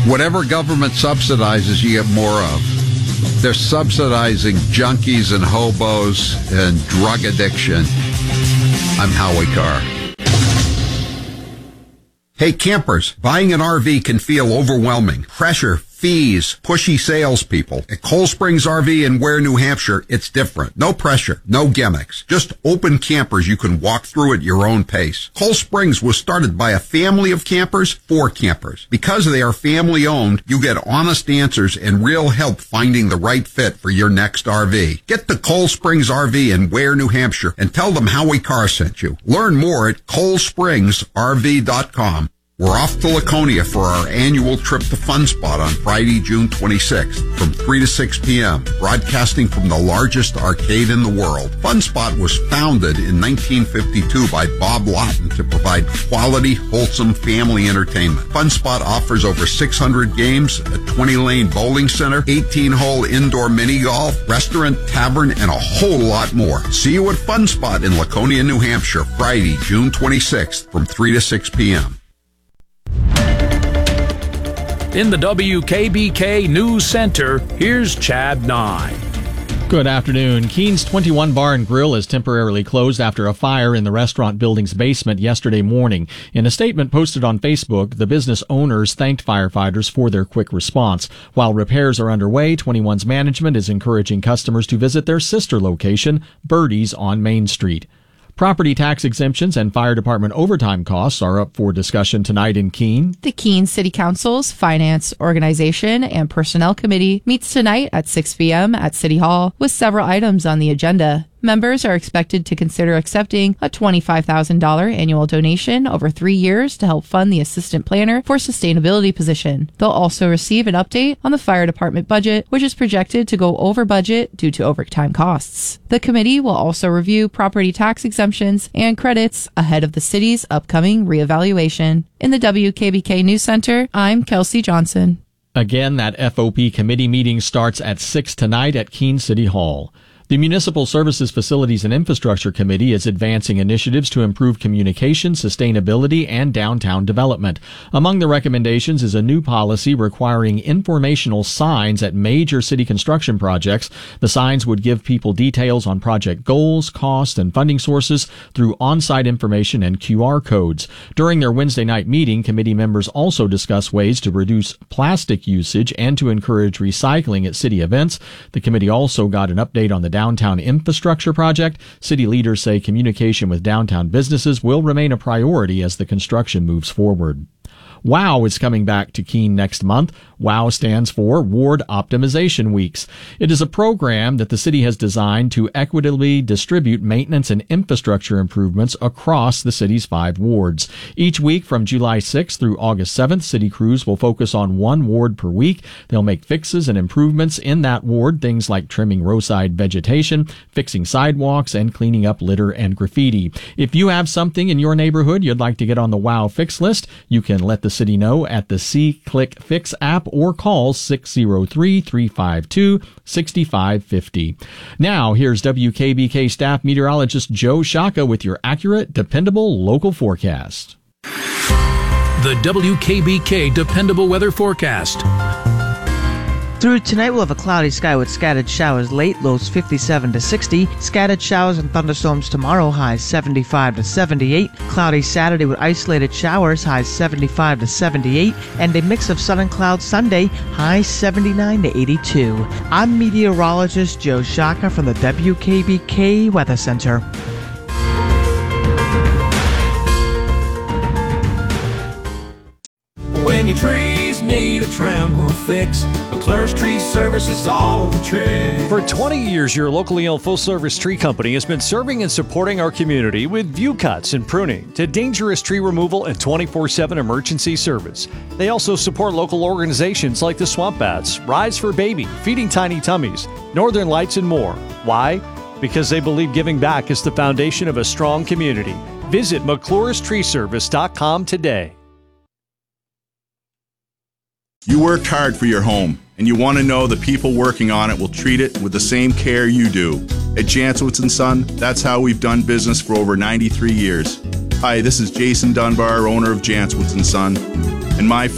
Whatever government subsidizes, you get more of. They're subsidizing junkies and hobos and drug addiction. I'm Howie Carr. Hey campers, buying an RV can feel overwhelming. Pressure, fees, pushy salespeople. At Cold Springs RV in Ware, New Hampshire, it's different. No pressure, no gimmicks. Just open campers you can walk through at your own pace. Cold Springs was started by a family of campers for campers. Because they are family owned, you get honest answers and real help finding the right fit for your next RV. Get to Cold Springs RV in Ware, New Hampshire and tell them Howie Carr sent you. Learn more at coldspringsrv.com. We're off to Laconia for our annual trip to Fun Spot on Friday, June 26th from 3 to 6 p.m., broadcasting from the largest arcade in the world. Fun Spot was founded in 1952 by Bob Lawton to provide quality, wholesome family entertainment. Fun Spot offers over 600 games, a 20-lane bowling center, 18-hole indoor mini golf, restaurant, tavern, and a whole lot more. See you at Fun Spot in Laconia, New Hampshire, Friday, June 26th from 3 to 6 p.m. In the WKBK News Center, here's Chad Nye. Good afternoon. Keene's 21 Bar and Grill is temporarily closed after a fire in the restaurant building's basement yesterday morning. In a statement posted on Facebook, the business owners thanked firefighters for their quick response. While repairs are underway, 21's management is encouraging customers to visit their sister location, Birdie's on Main Street. Property tax exemptions and fire department overtime costs are up for discussion tonight in Keene. The Keene City Council's Finance, Organization, and Personnel Committee meets tonight at 6 p.m. at City Hall with several items on the agenda. Members are expected to consider accepting a $25,000 annual donation over 3 years to help fund the assistant planner for sustainability position. They'll also receive an update on the fire department budget, which is projected to go over budget due to overtime costs. The committee will also review property tax exemptions and credits ahead of the city's upcoming reevaluation. In the WKBK News Center, I'm Kelsey Johnson. Again, that FOP committee meeting starts at 6 tonight at Keene City Hall. The Municipal Services, Facilities, and Infrastructure Committee is advancing initiatives to improve communication, sustainability, and downtown development. Among the recommendations is a new policy requiring informational signs at major city construction projects. The signs would give people details on project goals, costs, and funding sources through on-site information and QR codes. During their Wednesday night meeting, committee members also discuss ways to reduce plastic usage and to encourage recycling at city events. The committee also got an update on the downtown infrastructure project. City leaders say communication with downtown businesses will remain a priority as the construction moves forward. WOW is coming back to Keene next month. WOW stands for Ward Optimization Weeks. It is a program that the city has designed to equitably distribute maintenance and infrastructure improvements across the city's 5 wards. Each week from July 6th through August 7th, city crews will focus on one ward per week. They'll make fixes and improvements in that ward, things like trimming roadside vegetation, fixing sidewalks, and cleaning up litter and graffiti. If you have something in your neighborhood you'd like to get on the WOW Fix list, you can let the city know at the C-Click Fix app or call 603-352-6550. Now, here's WKBK staff meteorologist Joe Shaka with your accurate, dependable local forecast. The WKBK Dependable Weather Forecast. Through tonight, we'll have a cloudy sky with scattered showers late, lows 57 to 60. Scattered showers and thunderstorms tomorrow, highs 75 to 78. Cloudy Saturday with isolated showers, highs 75 to 78. And a mix of sun and clouds Sunday, highs 79 to 82. I'm meteorologist Joe Shaka from the WKBK Weather Center. When your trees need a trim or fix, McClure's Tree Service is all the trick. For 20 years, your locally owned full-service tree company has been serving and supporting our community with view cuts and pruning to dangerous tree removal and 24/7 emergency service. They also support local organizations like the Swamp Bats, Rise for Baby, Feeding Tiny Tummies, Northern Lights, and more. Why? Because they believe giving back is the foundation of a strong community. Visit McClure'sTreeService.com today. You worked hard for your home, and you want to know the people working on it will treat it with the same care you do. At Jancowitz & Son, that's how we've done business for over 93 years. Hi, this is Jason Dunbar, owner of Jancowitz & Son, and my